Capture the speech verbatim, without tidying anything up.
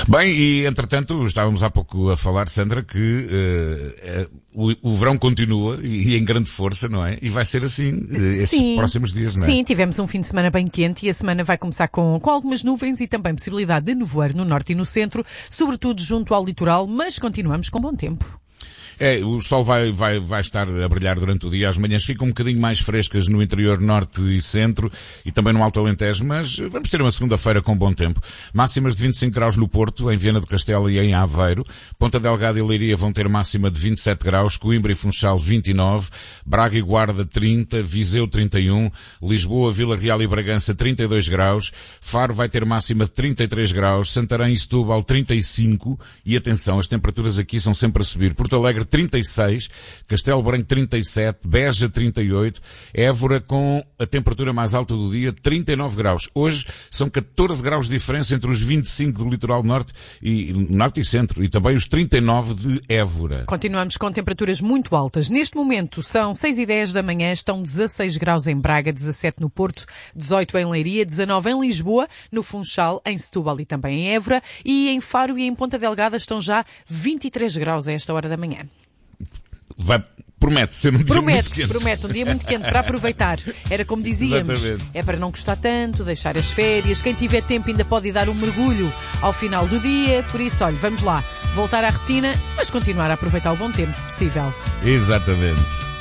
Bem, e entretanto, estávamos há pouco a falar, Sandra, que uh, uh, o, o verão continua e, e em grande força, não é? E vai ser assim uh, estes Sim. próximos dias, não é? Sim, tivemos um fim de semana bem quente e a semana vai começar com, com algumas nuvens e também possibilidade de nevoeiro no norte e no centro, sobretudo junto ao litoral, mas continuamos com bom tempo. É, o sol vai, vai, vai estar a brilhar durante o dia. As manhãs ficam um bocadinho mais frescas no interior norte e centro e também no Alto Alentejo, mas vamos ter uma segunda-feira com bom tempo. Máximas de vinte e cinco graus no Porto, em Viana do Castelo e em Aveiro. Ponta Delgada e Leiria vão ter máxima de vinte e sete graus, Coimbra e Funchal vinte e nove, Braga e Guarda trinta, Viseu trinta e um, Lisboa, Vila Real e Bragança trinta e dois graus, Faro vai ter máxima de trinta e três graus, Santarém e Setúbal trinta e cinco e atenção, as temperaturas aqui são sempre a subir. Porto Alegre trinta e seis, Castelo Branco trinta e sete, Beja trinta e oito, Évora com a temperatura mais alta do dia trinta e nove graus. Hoje são catorze graus de diferença entre os vinte e cinco do litoral norte e norte e centro e também os trinta e nove de Évora. Continuamos com temperaturas muito altas. Neste momento são seis e dez da manhã, estão dezasseis graus em Braga, dezassete no Porto, dezoito em Leiria, dezanove em Lisboa, no Funchal, em Setúbal e também em Évora e em Faro e em Ponta Delgada estão já vinte e três graus a esta hora da manhã. Vai, promete ser um dia promete, muito quente. Promete, um dia muito quente para aproveitar. Era como dizíamos, Exatamente. É para não gostar tanto, deixar as férias. Quem tiver tempo ainda pode ir dar um mergulho ao final do dia. Por isso, olha, vamos lá, voltar à rotina, mas continuar a aproveitar o bom tempo, se possível. Exatamente.